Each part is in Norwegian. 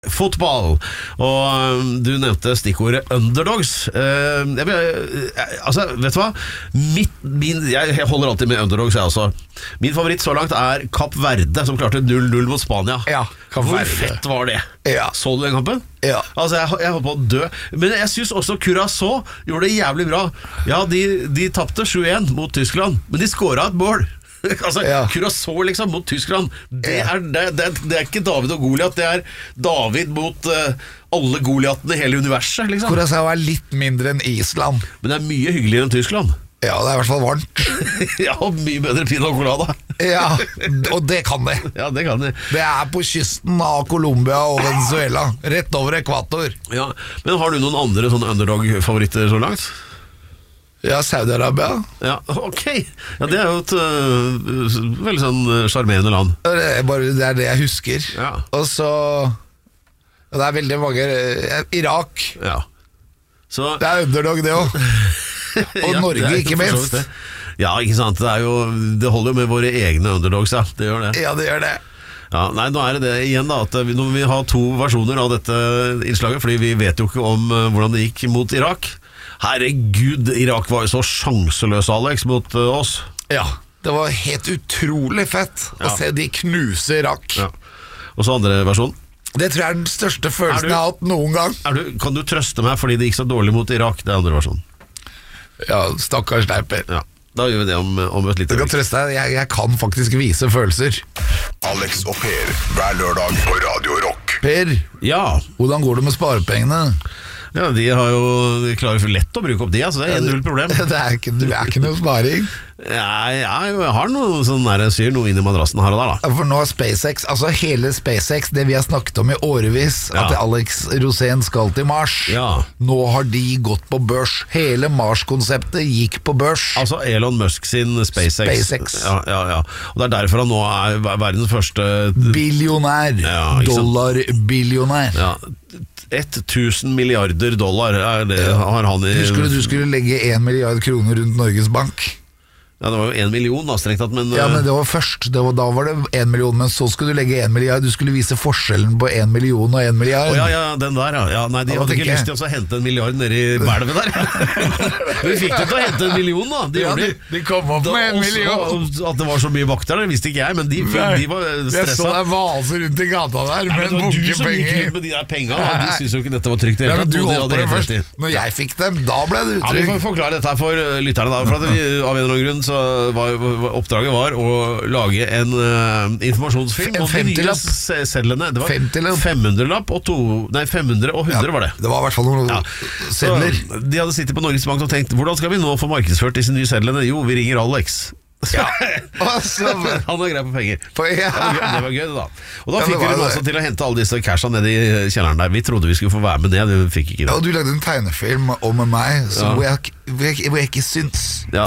Fotball, og du nevnte stikkordet underdogs. Altså, vet du hva? Jeg holder alltid med underdogs, jeg også. Min favoritt så langt er Kapp Verde, som klarte 0-0 mot Spania. Ja, hvor fett var det? Ja. Så du den kampen? Ja. Altså, jeg holdt på å dø. Men jeg synes også Curaçao gjorde det jævlig bra. Ja, de tappte 7-1 mot Tyskland, men de skåret et mål. Altså, Curaçao liksom mot Tyskland. Det er ikke David og Goliat. Det er David mot alle Goliatene i hele universet liksom. Curaçao er litt mindre enn Island, men det er mye hyggeligere enn Tyskland. Ja, det er i hvert fall varmt. Ja, mye bedre pina colada. Ja, og det kan det. Ja, det kan det. Det er på kysten av Colombia og Venezuela, rett over ekvator. Ja, men har du noen andre sånne underdog-favoritter så langt? Ja, Saudi-Arabia. Ja, ok. Ja, det er jo et veldig sånn charmerende land. Det er det jeg husker. Ja. Og så det er veldig mange Irak. Ja. Så, det er underdog det også. Og ja, Norge ikke minst. Ja, ikke sant. Det holder jo med våre egne underdogs, ja. Det gjør det. Ja, det gjør det. Ja, nei, nå er det igjen da, at nå må vi ha to versjoner av dette innslaget, fordi vi vet jo ikke om hvordan det gikk mot Irak. Herregud, Irak var jo så sjanseløs, Alex, mot oss. Ja, det var helt utrolig fett å se de knuse Irak. Ja. Og så andre versjon. Det tror jeg er den største følelsen jeg har hatt noen gang. Kan du trøste meg fordi det gikk så dårlig mot Irak? Det er andre versjon. Ja, stakkars deg, Per. Ja, da gjør vi det om et lite øyeblikk. Du kan trøste deg, jeg kan faktisk vise følelser. Alex og Per, hver lørdag på Radio Rock. Per, hvordan går det med sparepengene? Ja, de klarer for lett å bruke opp de, altså det er null problem. Det er ikke noe sparing. Jeg har noe sånn der, jeg syr noe inn i madrassen her og der da. For nå er SpaceX, altså hele SpaceX, det vi har snakket om i årevis, at Alex Rosén skal til Mars. Nå har de gått på børs. Hele Mars-konseptet gikk på børs. Altså Elon Musk sin SpaceX. Ja. Og det er derfor han nå er verdens første billionær. Dollar-billionær. Ja, 1000 milliarder dollar har han i. Husker du skulle legge 1 milliard kroner rundt Norges Bank? Ja, det var jo 1 million da, strengt tatt, men... Ja, men det var først, da var det 1 million, men så skulle du legge 1 milliard, du skulle vise forskjellen på 1 million og 1 milliard. Ja, den der, ja. Nei, de hadde ikke lyst til å hente 1 milliard nede i hvelvet der. Vi fikk det til å hente 1 million da. De kom opp med 1 million. At det var så mye bakt der, det visste ikke jeg, men de var stresset. Jeg så deg vase rundt i gata der med en bunke penger. Du som gikk ut med de der pengene, de synes jo ikke dette var trygt. Ja, men du holdt på det først. Når jeg fikk dem, da ble det uttrykk. Ja, vi får forklare dette her for lytterne da, for at vi, av en eller annen grunn, oppdraget var å lage en informasjonsfilm om de nye sedlene. Det var 500-lapp og 500 og 100 var det. Det var i hvert fall noen sedler. De hadde sittet på Norges Bank og tenkt, hvordan skal vi nå få markedsført disse nye sedlene? Jo, vi ringer Alex. Han var grei på penger. Det var gøy da. Og da fikk vi dem også til å hente alle disse casha ned i kjelleren der. Vi trodde vi skulle få være med ned, vi fikk ikke det. Og du lagde en tegnefilm om meg hvor jeg ikke syns. Ja.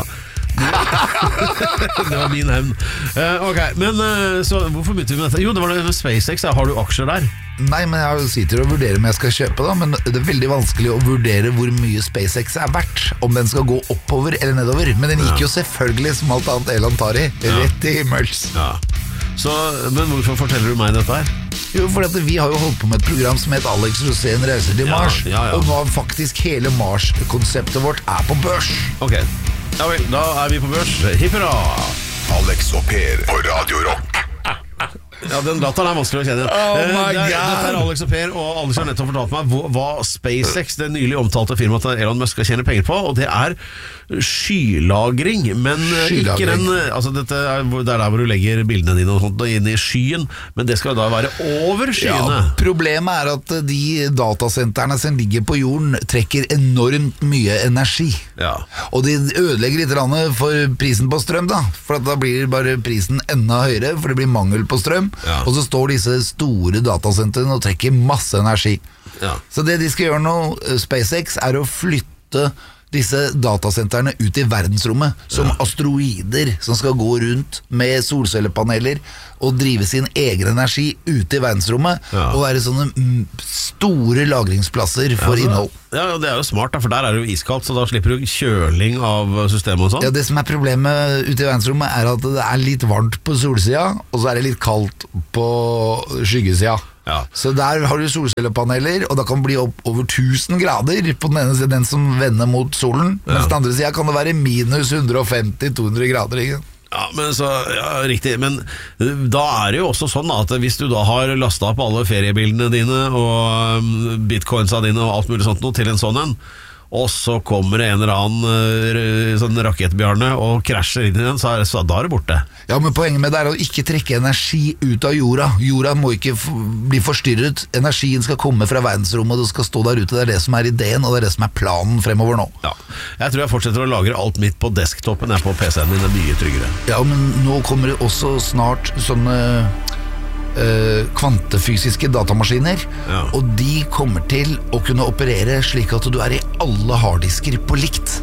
Det var min hevn. Ok, men så hvorfor begynte vi med dette? Jo, det var det med SpaceX. Har du aksjer der? Nei, men jeg sitter og vurderer om jeg skal kjøpe da. Men det er veldig vanskelig å vurdere hvor mye SpaceX er verdt, om den skal gå oppover eller nedover. Men den gikk jo selvfølgelig som alt annet Elon tar i, rett i himmels. Men hvorfor forteller du meg dette her? Jo, fordi vi har jo holdt på med et program som heter Alex Rosén reiser til Mars. Og nå faktisk hele Mars-konseptet vårt er på børs. Ok, ja vel, da er vi på børs. Hipp hurra! Alex og Per på Radio Rock. Ja, den latteren er vanskelig å kjenne. Dette er Alex og Per, og Alex har nettopp fortalt meg hva SpaceX, det nylig omtalte firmaet til Elon Musk, skal tjene penger på, og det er skylagring, men ikke den, altså dette det der hvor du legger bildene dine og sånt inn i skyen, men det skal da være over skyene. Ja, problemet er at de datasentrene som ligger på jorden trekker enormt mye energi. Og de ødelegger litt landet for prisen på strøm da, for da blir bare prisen enda høyere, for det blir mangel på strøm. Og så står disse store datasentrene og trekker masse energi. Så det de skal gjøre nå, SpaceX, er å flytte disse datasentrene ut i verdensrommet som asteroider som skal gå rundt med solcellepaneler og drive sin egen energi ute i verdensrommet og være sånne store lagringsplasser for innhold. Ja, det er jo smart, for der er det jo iskaldt, så da slipper du kjøling av systemet og sånn. Ja, det som er problemet ute i verdensrommet er at det er litt varmt på solsida, og så er det litt kaldt på skyggesida. Så der har du solcellepaneler, og da kan det bli opp over 1000 grader på den ene siden, den som vender mot solen, mens den andre siden kan det være minus 150-200 grader, ikke? Ja, men så, riktig. Men da er det jo også sånn at hvis du da har lastet opp alle feriebildene dine og bitcoinsa dine og alt mulig sånt noe til en sånn en, og så kommer det en eller annen sånn rakettbjørne og krasjer inn i den, så da er det borte. Ja, men poenget med det er å ikke trekke energi ut av jorda. Jorda må ikke bli forstyrret. Energien skal komme fra verdensrommet, og det skal stå der ute. Det er det som er ideen, og det er det som er planen fremover nå. Ja, jeg tror jeg fortsetter å lagre alt mitt på desktopen. Jeg på PC-en min, det er mye tryggere. Ja, men nå kommer det også snart sånne kvantefysiske datamaskiner, og de kommer til å kunne operere slik at du er i alle harddisker på likt.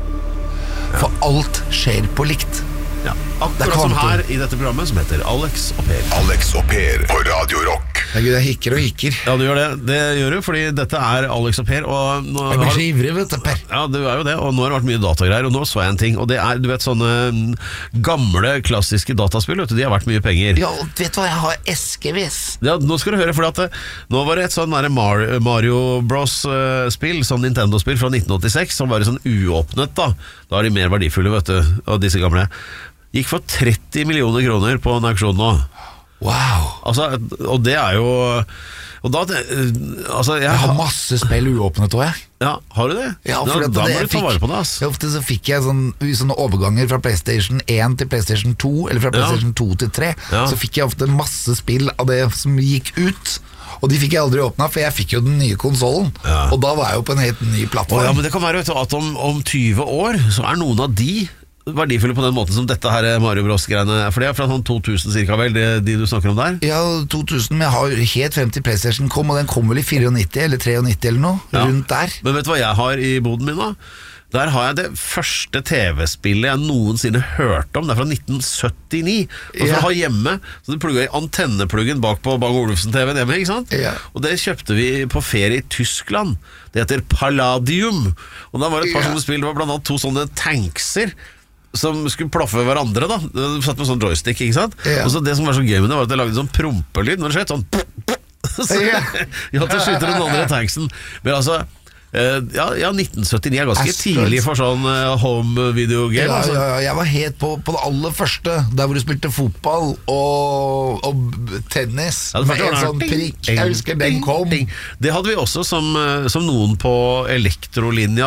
For alt skjer på likt. Ja, akkurat som her i dette programmet som heter Alex og Per. Alex og Per på Radio Rock. Gud, jeg hikker og hikker. Ja, du gjør det. Det gjør du, fordi dette er Alex og Per. Og nå jeg blir så ivrig, vet du, Per. Ja, du er jo det, og nå har det vært mye datagreier. Og nå så jeg en ting, og det er, du vet, sånne gamle, klassiske dataspill, vet du, de har vært mye penger. Ja, vet du hva, jeg har eskevis. Ja, nå skal du høre, for at nå var det et sånn Mario Bros-spill, sånn Nintendo-spill fra 1986, som var sånn uåpnet da. Da er de mer verdifulle, vet du, av disse gamle. Gikk for 30 millioner kroner på en auksjon nå. Wow. Altså, og det er jo og da, altså, jeg har masse spill uåpnet også, jeg. Ja, har du det? Ja, for da må du ta vare på det, ass. Ja, ofte så fikk jeg sånne overganger fra PlayStation 1 til PlayStation 2, eller fra PlayStation 2 til 3. Så fikk jeg ofte masse spill av det som gikk ut. Og de fikk jeg aldri åpnet, for jeg fikk jo den nye konsolen. Og da var jeg jo på en helt ny plattform. Ja, men det kan være at om 20 år så er noen av de verdifulle på den måten som dette her Mario Bros-greiene. For det er fra sånn 2000 cirka vel, de du snakker om der? Ja, 2000, men jeg har helt frem til PlayStation kom, og den kom vel i 94 eller 93 eller noe, rundt der. Men vet du hva jeg har i boden min da? Der har jeg det første TV-spillet jeg noensinne hørte om. Det er fra 1979. Og så har hjemme, så du plugget i antennepluggen bak på Bang Olufsen-TV-en hjemme, ikke sant? Og det kjøpte vi på ferie i Tyskland. Det heter Palladium. Og da var det et par sånne spill, det var blant annet 2 sånne tankser som skulle plaffe hverandre da. Du satt med sånn joystick, ikke sant? Og så det som var så gøy med det var at det lagde sånn prompelyd når det skjedde sånn så jeg hadde skytet den andre tanksen. Men altså ja, 1979 er ganske tidlig for sånn home video game. Altså. Ja, jeg var helt på det aller første, der hvor du spilte fotball og tennis med en sånn prikk. Jeg husker den kom. Det hadde vi også som noen på elektrolinja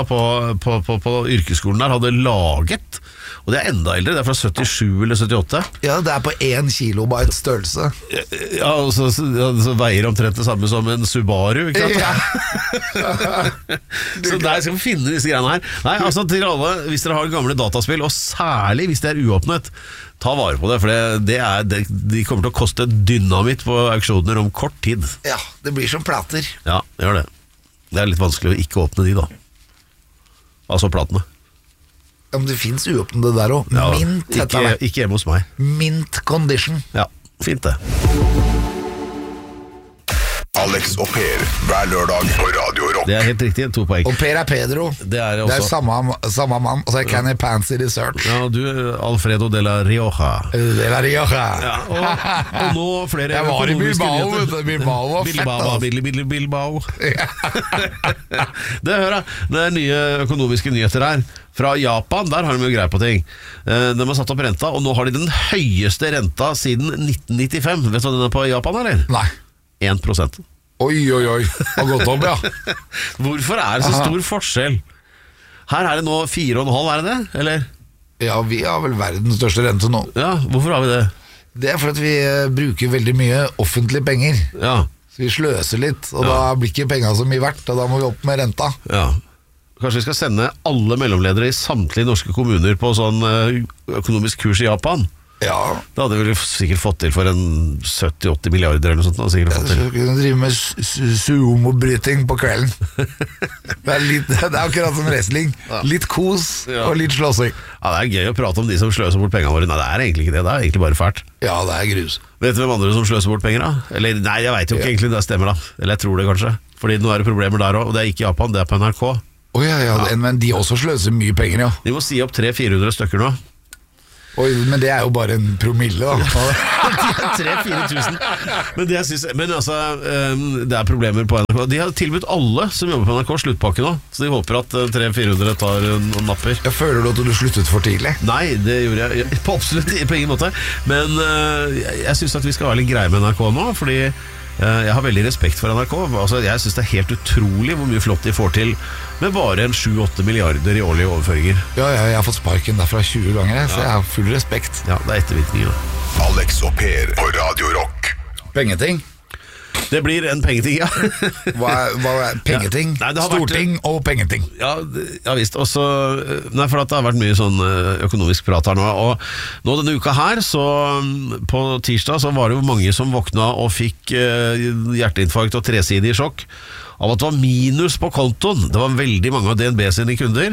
på yrkesskolen der hadde laget. Og det er enda eldre, det er fra 77 eller 78. Ja, det er på 1 kilobyte størrelse. Ja, så veier omtrent det samme som en Subaru, ikke sant? Så der skal vi finne disse greiene her. Nei, altså til alle, hvis dere har gamle dataspill, og særlig hvis det er uåpnet, ta vare på det, for de kommer til å koste dynamitt på auksjoner om kort tid. Ja, det blir som plater. Ja, det gjør det. Det er litt vanskelig å ikke åpne de da. Altså platene. Ja, men det finnes uåpnede der også. Ja, ikke hjemme hos meg. Mint condition. Ja, fint det. Alex og Per, hver lørdag på Radio Rock. Det er helt riktig, 2 poeng. Og Per er Pedro. Det er samme mann. Og så er Kenny Pansy Research. Ja, du Alfredo de la Rioja. De la Rioja. Ja, og nå flere jeg var i Bilbao, vet du. Bilbao var fett, altså. Bilbao. Det hører jeg. Det er nye økonomiske nyheter her. Fra Japan, der har de jo greie på ting. De har satt opp renta, og nå har de den høyeste renta siden 1995. Vet du hva den er på Japan, eller? Nei. 1%. Oi, har gått opp, ja. Hvorfor er det så stor forskjell? Her er det nå 4,5, er det det? Eller? Ja, vi har vel verdens største rente nå. Ja, hvorfor har vi det? Det er fordi vi bruker veldig mye offentlige penger. Ja. Så vi sløser litt, og da blir ikke pengene så mye verdt, og da må vi opp med renta. Ja. Kanskje vi skal sende alle mellomledere i samtlige norske kommuner på sånn økonomisk kurs i Japan? Ja. Da hadde vi sikkert fått til for en 70-80 milliarder eller noe sånt. Så kunne du drive med sumo-bryting på kvelden. Det er akkurat som wrestling. Litt kos og litt slåssing. Ja, det er gøy å prate om de som sløser bort pengene våre. Nei, det er egentlig ikke det, det er egentlig bare fælt. Ja, det er grus. Vet du hvem andre som sløser bort penger da? Eller, nei, jeg vet jo ikke egentlig, det stemmer da. Eller jeg tror det kanskje. Fordi nå er det problemer der også, og det er ikke i Japan, det er på NRK. Ja, men de også sløser mye penger, ja. De må si opp 300-400 stykker nå. Men det jo bare en promille da. De 3-4 tusen. Men altså, det problemer på NRK. De har tilbudt alle som jobber på NRK sluttpakke nå, så de håper at 300-400 tar noen napper. Jeg føler du at du sluttet for tidlig? Nei, det gjorde jeg på absolutt på ingen måte. Men jeg synes at vi skal være litt greie med NRK nå, fordi jeg har veldig respekt for NRK. Altså, jeg synes det helt utrolig hvor mye flott de får til med bare 7-8 milliarder i årlige overføringer. Ja, jeg har fått sparken derfra 20 ganger, så jeg har full respekt. Ja, det ettervirkninger. Alex og Per på Radio Rock. Pengeting? Det blir en pengeting, ja. Hva pengeting? Ja. Nei, Storting og pengeting. Ja visst. Også, for at det har vært mye sånn økonomisk prat her nå. Og nå denne uka her, så på tirsdag, så var det jo mange som våkna og fikk hjerteinfarkt og tresidig sjokk av at det var minus på kontoen. Det var veldig mange av DNB sine kunder.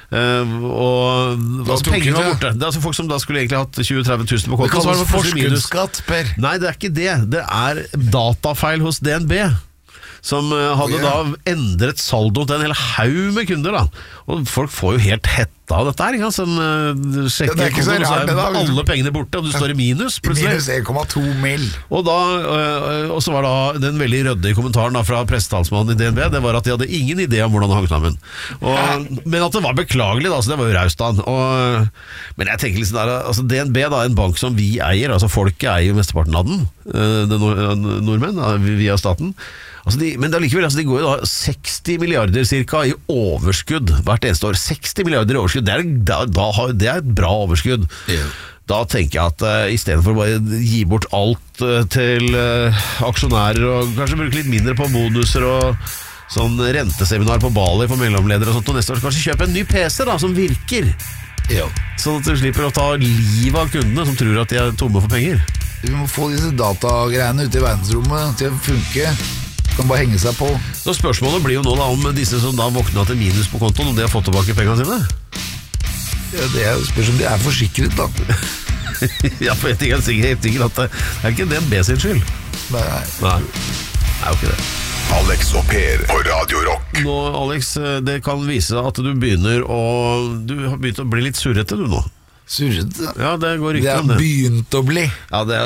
Og altså, pengene var borte. Det altså folk som da skulle egentlig hatt 20-30 000 på kontoen. Det kalles forskuddsskatt, Per. Nei, det ikke det. Det datafeil hos DNB som hadde da endret saldoen til en hel haug med kunder da. Og folk får jo helt hetta av dette her, som sjekker det ikke så rart, det da. Alle pengene borte, og du står i minus plutselig. Minus 1,2 mill. Og så var da den veldig rødde kommentaren da, fra pressetalsmannen i DNB, det var at de hadde ingen idé om hvordan det hang sammen. Men at det var beklagelig da, så det var jo raust da. Men jeg tenker liksom der, altså DNB da, en bank som vi eier, altså folket eier jo mesteparten av den, nordmenn, da, via staten. Altså men allikevel, altså de går jo da 60 milliarder cirka i overskudd hvert eneste år. 60 milliarder i overskudd, det et bra overskudd. Da tenker jeg at i stedet for å bare gi bort alt til aksjonærer og kanskje bruke litt mindre på bonuser og sånn renteseminar på Bali for mellomledere og sånt, og neste år kanskje kjøpe en ny PC da, som virker. Sånn at du slipper å ta livet av kundene som tror at de tomme for penger. Vi må få disse datagreiene ute i verdensrommet til å funke. Kan bare henge seg på. Så spørsmålet blir jo nå da om disse som da våkna til minus på kontoen, om de har fått tilbake pengene sine? Ja, det spørs om de forsikret da. Ja, for jeg tenker helt sikkert at det ikke DNB sin skyld. Nei. Det jo ikke det. Alex og Per på Radio Rock. Nå, Alex, det kan vise at du har begynt å bli litt surrete du nå. Surrete? Ja, det går rykter om det. Det begynt å bli. Ja, det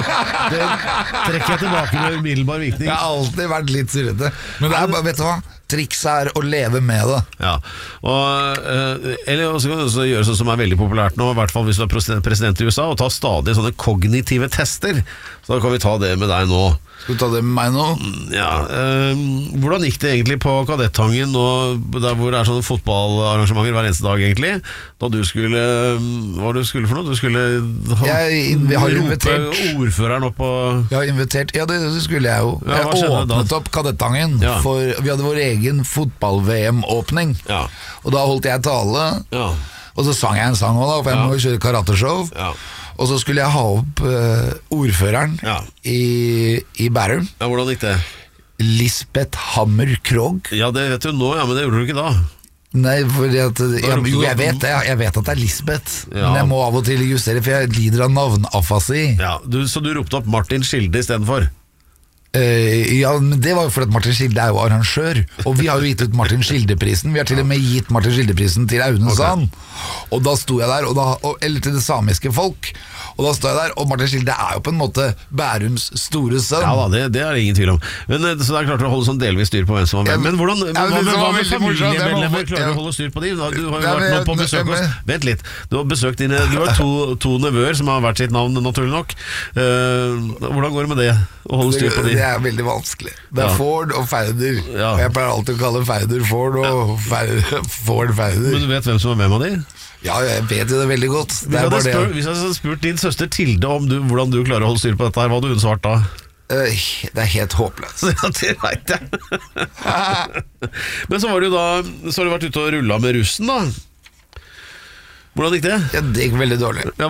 trekker jeg tilbake med umiddelbar virkning. Jeg har alltid vært litt surrete. Men det bare, vet du hva? Trikset å leve med det. Ja, eller også kan du også gjøre sånn som veldig populært nå, i hvert fall hvis du president i USA, og ta stadig sånne kognitive tester. Så da kan vi ta det med deg nå. Skal du ta det med meg nå? Ja, hvordan gikk det egentlig på Kadettangen nå, der hvor det sånne fotballarrangementer hver eneste dag egentlig, da du skulle, hva du skulle for noe? Du skulle rope ordføreren opp og... Jeg har invitert, ja det skulle jeg jo. Jeg åpnet opp Kadettangen, for vi hadde vår egen fotball-VM-åpning, og da holdt jeg tale, og så sang jeg en sang også da, for jeg må kjøre karateshow. Og så skulle jeg ha opp ordføreren i Bærum. Ja, hvordan gikk det? Lisbeth Hammer Krogh. Ja, det vet du nå, men det gjorde du ikke da. Nei, fordi at jo, jeg vet det. Jeg vet at det Lisbeth, men jeg må av og til justere, for jeg lider av navnafasi. Ja, så du ropte opp Martin Skilde i stedet for? Ja, men det var jo fordi at Martin Skilde jo arrangør, og vi har jo gitt ut Martin Skilde-prisen. Vi har til og med gitt Martin Skilde-prisen til Aune Sand. Og da sto jeg der, eller til det samiske folk, og da står jeg der, og Martin Skilde jo på en måte Bærums store sønn. Ja da, det det ingen tvil om. Men, så det klart å holde sånn delvis styr på hvem som var med. Men hvordan, hva med familiemedlemmer? Klarer du å holde styr på de? Du har jo vært nå på besøk hos... Vent litt, du har besøkt dine... Du har to nevøer som har vært sitt navn, naturlig nok. Hvordan går det med det? Å holde styr på de? Det veldig vanskelig. Det Ford og Færder. Jeg pleier alltid å kalle Færder Ford og Ford Færder. Men du vet hvem som er med de? Ja, jeg vet jo det veldig godt. Hvis jeg hadde spurt din søster Tilde om hvordan du klarer å holde styr på dette her, hva hadde hun svart da? Det helt håpløst. Ja, det vet jeg. Men så var du da, så har du vært ute og rullet med russen da. Hvordan gikk det? Ja, det gikk veldig dårlig. Ja,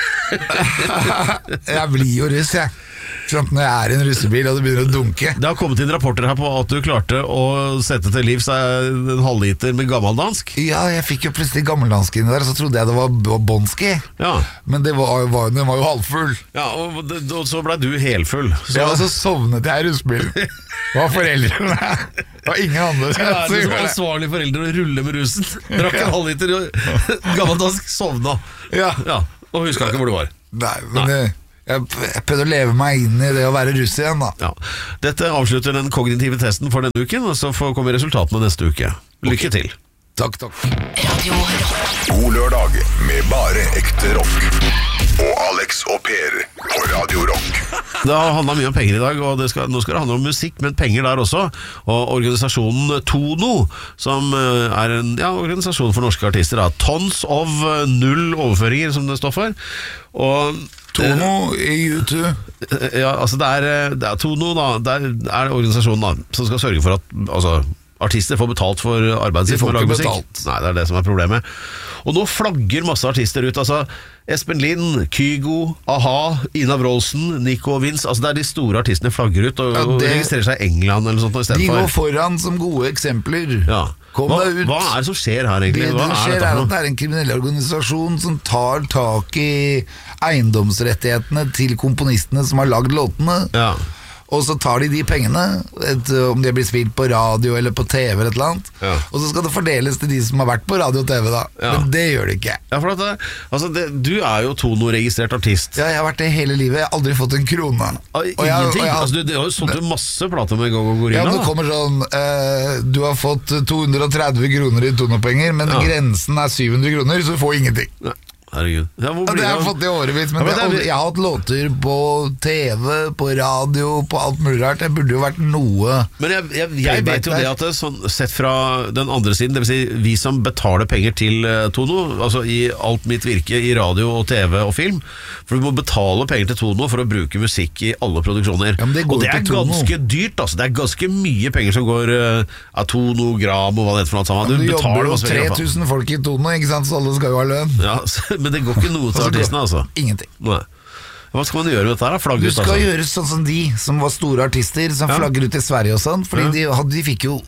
jeg blir jo russ, jeg. Når jeg i en russebil og det begynner å dunke. Det har kommet inn rapporter her på at du klarte å sette til livs en halvliter med gammeldansk. Ja, jeg fikk jo plutselig gammeldansk inn der, så trodde jeg det var bonski. Men den var jo halvfull. Ja, og så ble du helfull. Og så sovnet jeg i russebilen. Det var foreldrene. Det var ingen andre. Det var ansvarlige foreldre å rulle med russen. Drakk en halvliter gammeldansk, sovna. Ja. Og husker ikke hvor du var. Nei, men jeg prøvde å leve meg inn i det å være russ igjen da. Ja. Dette avslutter den kognitive testen for denne uken, og så kommer resultatene neste uke. Lykke til. Takk. Radio Rock. God lørdag med bare ekte rock. Og Alex og Per på Radio Rock. Det har handlet mye om penger i dag, og nå skal det handle om musikk, men penger der også. Og organisasjonen Tono, som er en organisasjon for norske artister, da. Tons of null overføringer, som det står for. Og Tono i YouTube. Ja, altså det er Tono da, det er organisasjonen da, som skal sørge for at artister får betalt for arbeidet sitt. De får ikke betalt. Nei, det er det som er problemet. Og nå flagger masse artister ut, altså Espen Lind, Kygo, A-ha, Ina Wroldsen, Nico og Vince. Altså det er de store artistene flagger ut og registrerer seg i England eller sånt i stedet for. De går foran som gode eksempler. Ja. Hva er det som skjer her egentlig? Det er en kriminell organisasjon som tar tak i eiendomsrettighetene til komponistene som har lagd låtene. Ja. Og så tar de pengene, om de blir spilt på radio eller på TV eller et eller annet, og så skal det fordeles til de som har vært på radio og TV da. Men det gjør det ikke. Ja, for du er jo Tono-registrert artist. Ja, jeg har vært det hele livet. Jeg har aldri fått en krone. Ingenting? Du har jo solgt masse plater med Go-Go Gorilla. Ja, men det kommer sånn, du har fått 230 kroner i Tono-penger, men grensen er 700 kroner, så du får ingenting. Nei. Herregud. Det har jeg fått i årevis, men jeg har hatt låter på TV, på radio, på alt mulig rart. Det burde jo vært noe. Men jeg vet jo det at sett fra den andre siden, det vil si vi som betaler penger til Tono, altså i alt mitt virke i radio og TV og film, for du må betale penger til Tono for å bruke musikk i alle produksjoner. Ja, og det er ganske dyrt, altså. Det er ganske mye penger som går av Tono, Gram og hva det er for noe sammen. Du jobber jo 3000 folk i Tono, ikke sant, så alle skal jo ha lønn. Ja, men det går ikke noe til artistene, altså. Ingenting. Nei. Hva skal man gjøre med dette her? Flagge ut, altså? Du skal gjøre sånn som de som var store artister, som flagger ut i Sverige og sånn, fordi de fikk jo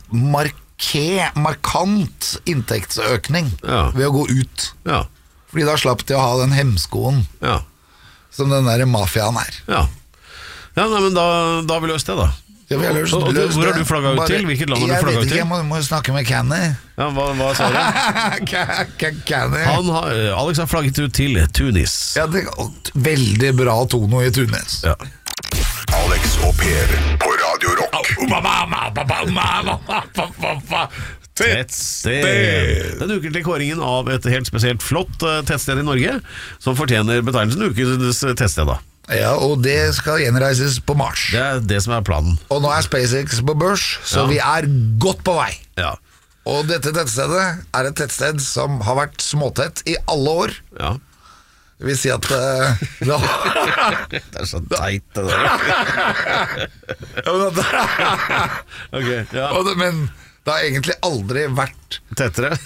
markant inntektsøkning ved å gå ut. Ja. Fordi da slapp de å ha den hemskoen som den der mafiaen er. Ja, nei, men da har vi løst det da. Ja, hvor har du flagget ut til? Hvilket land har du flagget ut til? Jeg må snakke med Kenny. Ja, hva sa du? Kenny. Alex har flagget ut til Tunis. Ja, det er veldig bra Tono i Tunis. Ja. Alex og Per på Radio Rock. Tettsted. Den ukentlige kåringen av et helt spesielt flott tettsted i Norge, som fortjener betegnelsen ukens tettsted da. Ja, og det skal gjenreises på Mars. Det er det som er planen. Og nå er SpaceX på børs, så vi er godt på vei. Ja. Og dette tettstedet er et tettsted som har vært småtett i alle år. Ja. Det vil si at det er så teit det der. Men det har egentlig aldri vært tettere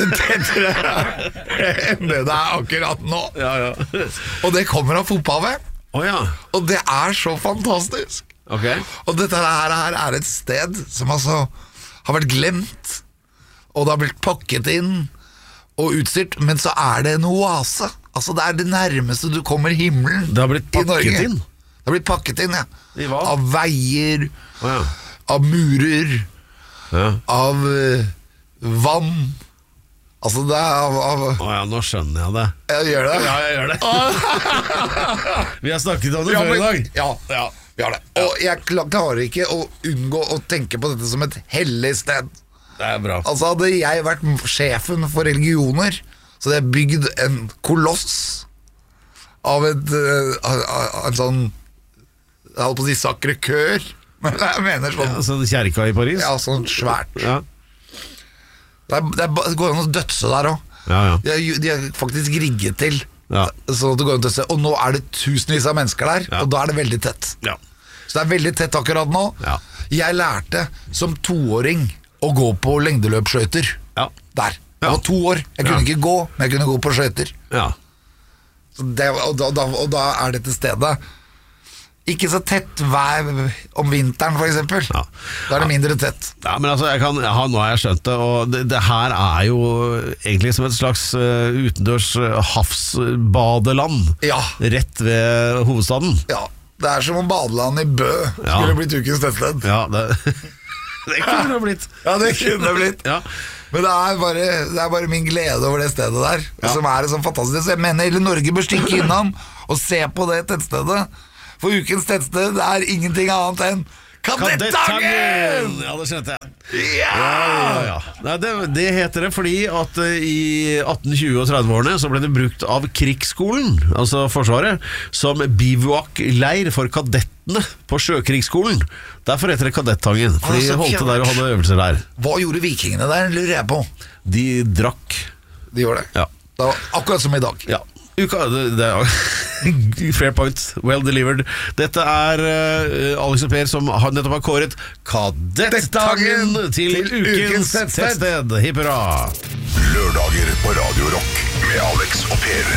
enn det er akkurat nå. Og det kommer av fotball-VM. Og det er så fantastisk. Og dette her er et sted som altså har vært glemt, og det har blitt pakket inn og utstyrt, men så er det en oase. Altså det er det nærmeste du kommer himmelen i Norge. Det har blitt pakket inn? Det har blitt pakket inn, ja. I hva? Av veier, av murer, av vann. Altså det er nå skjønner jeg det. Jeg gjør det? Ja, jeg gjør det. Vi har snakket om det før i dag. Ja, vi har det. Og jeg klarer ikke å unngå å tenke på dette som et hellig sted. Det er bra. Altså hadde jeg vært sjefen for religioner, så hadde jeg bygd en koloss av en sånn, jeg holdt på å si Sacré-Cœur, men jeg mener sånn. Ja, sånn kjerka i Paris? Ja, sånn svært. Ja. Det går an å dødse der også. De er faktisk rigget til sånn at det går an å dødse. Og nå er det tusenvis av mennesker der, og da er det veldig tett. Så det er veldig tett akkurat nå. Jeg lærte som 2-åring å gå på lengdeløpsskøyter der. Jeg var 2 år, jeg kunne ikke gå, men jeg kunne gå på skøyter. Og da er dette stedet ikke så tett vær om vinteren, for eksempel. Da er det mindre tett. Ja, men altså, nå har jeg skjønt det, og det her er jo egentlig som et slags utendørs havsbadeland. Rett ved hovedstaden. Ja, det er som om badeland i Bø skulle blitt ukens tettsted. Ja, det kunne det blitt. Ja, det kunne det blitt. Men det er bare min glede over det stedet der, som det så fantastisk. Så jeg mener hele Norge bør stikke innom og se på det tettstedet. For ukens tettsted ingenting annet enn Kadettangen! Ja, det skjønte jeg. Ja. Nei, det heter det fordi at i 1820- og 30-årene så ble det brukt av krigsskolen, altså Forsvaret, som bivouak-leir for kadettene på Sjøkrigsskolen. Derfor heter det Kadettangen, fordi de holdt der og hadde øvelser der. Hva gjorde vikingene der, lurer jeg på? De drakk. De gjorde det? Ja. Det var akkurat som i dag. Ja. Fair point, well delivered. Dette Alex og Per som nettopp har kåret Kadettangen til ukens tettsted. Hipp hurra. Lørdager på Radio Rock med Alex og Per.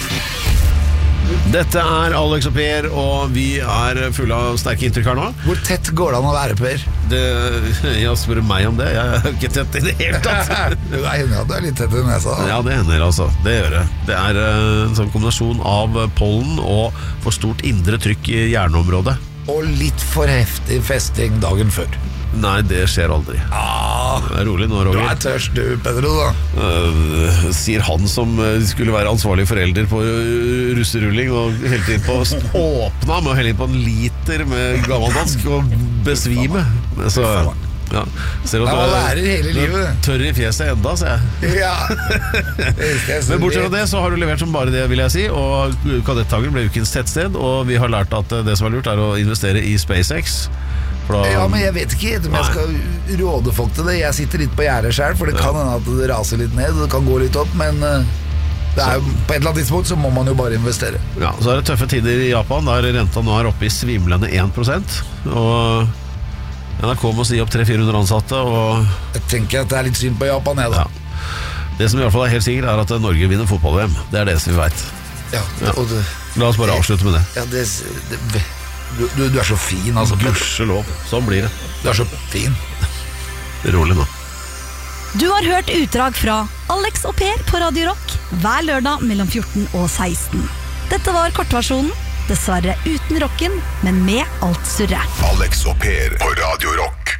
Dette Alex og Per, og vi fulle av sterke inntrykk her nå. Hvor tett går det an å være, Per? Jeg spør meg om det. Jeg ikke tett i det hele tatt. Det hender at du litt tett i nesa. Ja, det hender altså. Det gjør det. Det en sånn kombinasjon av pollen og for stort indre trykk i hjerneområdet. Og litt for heftig festing dagen før. Nei, det skjer aldri. Rolig nå, Roger. Du tørst du, Pedro, da. Sier han som skulle være ansvarlig forelder på russerulling og hele tiden på åpna med å helle inn på en liter med gammeldansk og besvime. Så ja, ser du at lærer hele livet. Tørr i fjeset enda, ser jeg. Ja. Men bortsett fra det så har du levert som bare det, vil jeg si. Og Kadettangen ble ukens tettsted, og vi har lært at det som lurt å investere i SpaceX. Ja, men jeg vet ikke om jeg skal råde folk til det. Jeg sitter litt på gjerdet selv, for det kan hende at det raser litt ned, det kan gå litt opp, men det på et eller annet tidspunkt så må man jo bare investere. Ja, så det tøffe tider i Japan, der renta nå oppe i svimlende 1%, og NRK må si opp 300-400 ansatte, og jeg tenker at det litt synd på Japan, jeg da. Ja. Det som i hvert fall helt sikkert at Norge vinner fotball-VM. Det det som vi vet. Ja, og det, la oss bare avslutte med det. Ja, det Du så fin, altså. Gudskjelov, sånn blir det. Du så fin. Rolig nå. Du har hørt utdrag fra Alex og Per på Radio Rock hver lørdag mellom 14 og 16. Dette var kortversjonen, dessverre uten rocken, men med alt surre. Alex og Per på Radio Rock.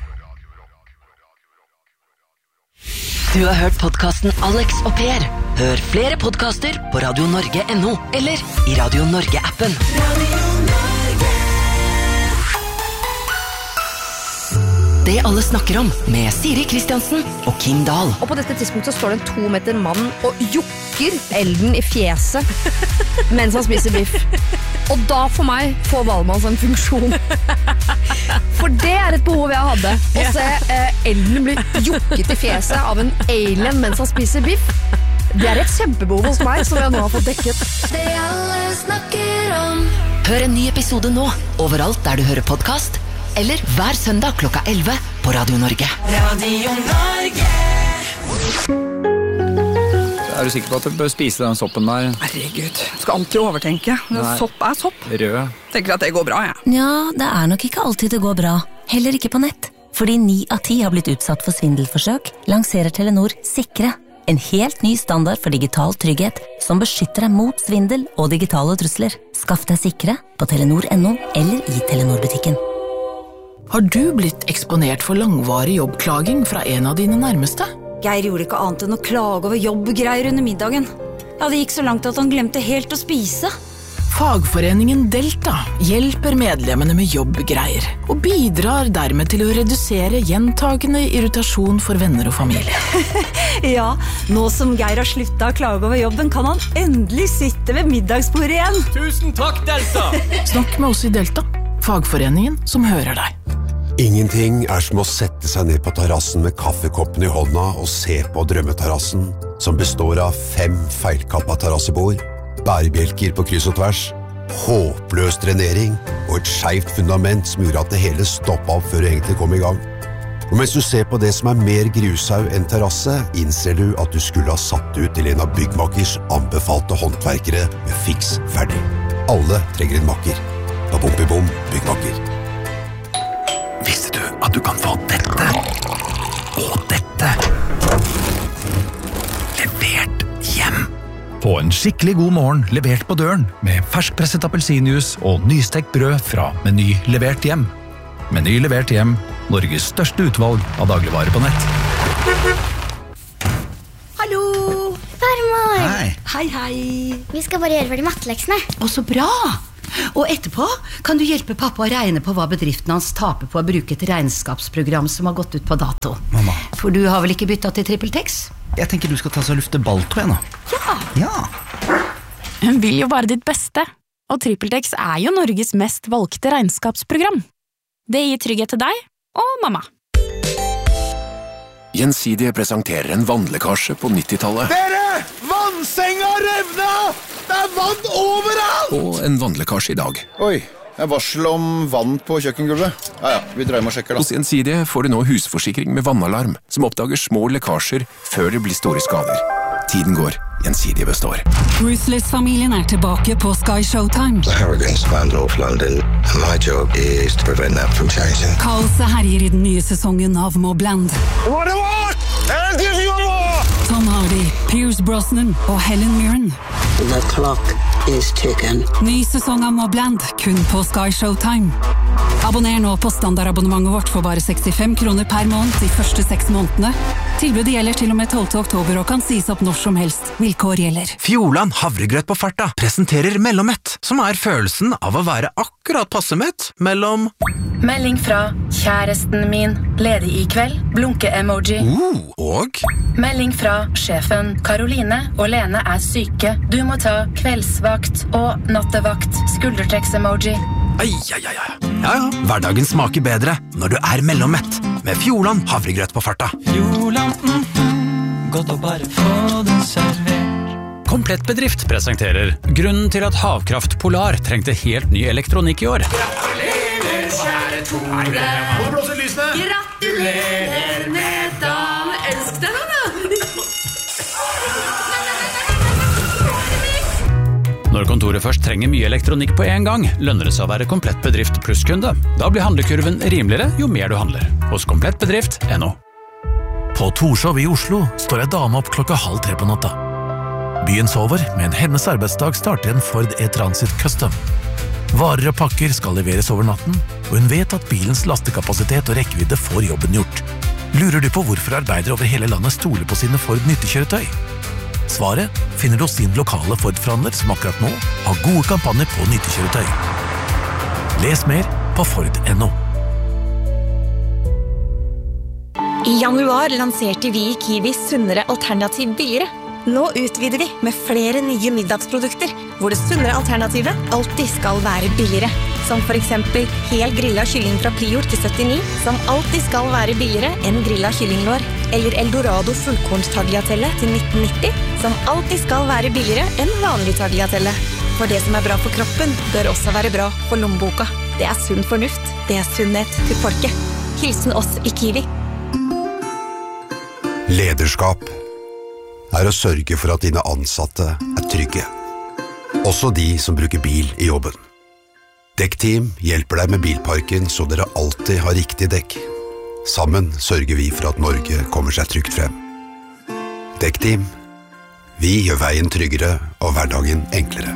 Du har hørt podcasten Alex og Per. Hør flere podcaster på radionorge.no eller i Radio Norge-appen. Det alle snakker om med Siri Kristiansen og Kim Dahl. Og på dette tidspunktet så står det en 2 meter mann og jukker elden i fjeset mens han spiser biff. Og da for meg får Valmanns en funksjon. For det et behov jeg hadde. Å se elden bli jukket i fjeset av en alien mens han spiser biff. Det et kjempebehov hos meg som jeg nå har fått dekket. Det alle snakker om. Hør en ny episode nå, overalt der du hører podcast, eller hver søndag klokka 11 på Radio Norge. Radio Norge. Du sikker på at du bør spise den soppen der? Herregud, du skal alltid overtenke. Sopp sopp. Rød. Tenker at det går bra, jeg. Ja, det nok ikke alltid det går bra. Heller ikke på nett. Fordi 9 av 10 har blitt utsatt for svindelforsøk, lanserer Telenor Sikre. En helt ny standard for digital trygghet som beskytter deg mot svindel og digitale trusler. Skaff deg Sikre på telenor.no eller i Telenor-butikken. Har du blitt eksponert for langvarig jobbklaging fra en av dine nærmeste? Geir gjorde ikke annet enn å klage over jobbgreier under middagen. Ja, det gikk så langt at han glemte helt å spise. Fagforeningen Delta hjelper medlemmene med jobbgreier og bidrar dermed til å redusere gjentagende irritasjon for venner og familie. Ja, nå som Geir har sluttet å klage over jobben, kan han endelig sitte ved middagsbordet igjen. Tusen takk, Delta! Snakk med oss i Delta, fagforeningen som hører deg. Ingenting som å sette seg ned på terrassen med kaffekoppen i hånda og se på drømmeterrassen, som består av 5 feilkappa terrassebord, bærebjelker på kryss og tvers, håpløs drenering og et skjevt fundament som gjorde at det hele stoppet opp før det egentlig kom i gang. Og mens du ser på det som mer grushaug enn terrasse, innser du at du skulle ha satt ut til en av byggmakers anbefalte håndverkere med fiks ferdig. Alle trenger en makker. Babom-bibom, byggmaker. Visste du at du kan få dette og dette levert hjem? Få en skikkelig god morgen levert på døren med ferskpresset appelsinjuice og nystekt brød fra Meny levert hjem. Meny levert hjem, Norges største utvalg av dagligvarer på nett. mor. Hei. Vi skal bare gjøre ferdig matteleksene. Å, så bra. Og etterpå kan du hjelpe pappa å regne på hva bedriften hans taper på å bruke et regnskapsprogram som har gått ut på dato. Mamma. For du har vel ikke byttet til TrippelTex? Jeg tenker du skal ta så lufte balltå igjen nå. Ja. Hun vil jo bare ditt beste. Og TrippelTex jo Norges mest valgte regnskapsprogram. Det gir trygghet til deg og mamma. Gjensidige presenterer en vannlekkasje på 90-tallet. Dere! Vannsenga revna! Det vann overalt! Og en vannlekkasje i dag. Oi, varsel om vann på kjøkkengulvet. Ja, vi drar med og sjekker da. Hos Gjensidige får du nå husforsikring med vannalarm, som oppdager små lekkasjer før det blir store skader. Tiden går, Gjensidige består. Ruthless-familien tilbake på Sky Showtime. The hurricanes planned North London, and my job is to prevent that from changing. Kaoset herjer i den nye sesongen av Mobland. Tom Hardy, Pierce Brosnan og Helen Mirren. The clock is ticking. Ny sesong av Mobland, kun på Sky Showtime. Abonner nå på standardabonnementet vårt for bare 65 kroner per måned de første 6 månedene. Tilbudet gjelder til og med 12. oktober og kan sies opp når som helst. Vilkår gjelder. Fjordland havregrøt på farta presenterer Mellommett, som følelsen av å være akkurat passe mett mellom... Melding fra kjæresten min, ledig i kveld, blunke-emoji. Og? Melding fra sjefen, Karoline og Lene syke. Du må ta kveldsvakt og nattevakt, skuldertrekks-emoji. Ja, hverdagen smaker bedre når du Mellommett, med Fjordland havregrøt på farta. Fjordland, godt å bare få det servert. Komplett Bedrift presenterer grunnen til at Havkraft Polar trengte helt ny elektronikk i år. Gratulerer, kjære Tore. Og blåser lysene. Gratulerer med dagen. Elsk deg nå, da. Når kontoret først trenger mye elektronikk på en gang, lønner det seg å være Komplett Bedrift plusskunde. Da blir handlekurven rimeligere jo mer du handler. Hos komplettbedrift.no. På Torshov i Oslo står en dame opp 2:30 på natta. Byen sover, men hennes arbeidsdag starter en Ford E-Transit Custom. Varer og pakker skal leveres over natten, og hun vet at bilens lastekapasitet og rekkevidde får jobben gjort. Lurer du på hvorfor arbeidere over hele landet stoler på sine Ford nyttekjøretøy? Svaret finner du hos din lokale Ford-forhandler som akkurat nå har gode kampanjer på nyttekjøretøy. Les mer på Ford.no. I januar lanserte vi i Kiwi sunnere alternativ billigere. Nå utvider vi med flere nye middagsprodukter, hvor det sunnere alternativet alltid skal være billigere. Som for eksempel hel grillet kylling fra Prior til 79, som alltid skal være billigere enn grillet kyllinglår. Eller Eldorado fullkorns tagliatelle til 1990, som alltid skal være billigere enn vanlig tagliatelle. For det som bra for kroppen, bør også være bra for lommeboka. Det sunn fornuft. Det sunnhet til folket. Hilsen oss i Kiwi. Lederskap å sørge for at dine ansatte trygge. Også de som bruker bil i jobben. Dekkteam hjelper deg med bilparken så dere alltid har riktig dekk. Sammen sørger vi for at Norge kommer seg trygt frem. Dekkteam, vi gjør veien tryggere og hverdagen enklere.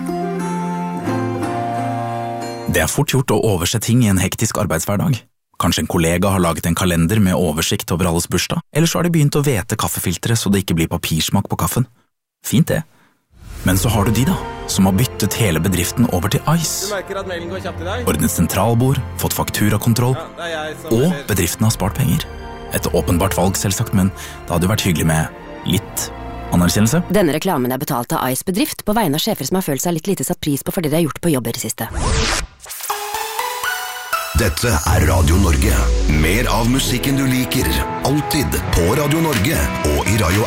Det fort gjort å overse ting i en hektisk arbeidshverdag. Kanskje en kollega har laget en kalender med oversikt over alles bursdag, eller så har de begynt å vete kaffefiltre så det ikke blir papirsmak på kaffen. Fint det. Men så har du de da, som har byttet hele bedriften over til Ice. Du merker at mailen går kjapt i dag? Ordnet sentralbord, fått fakturakontroll, og bedriften har spart penger. Et åpenbart valg selvsagt, men det hadde jo vært hyggelig med litt anerkjennelse. Denne reklamen betalt av Ice Bedrift på vegne av sjefer som har følt seg litt lite satt pris på for det de har gjort på jobber i siste. Dette Radio Norge. Mer av musikken du liker, alltid på Radio Norge og i Radio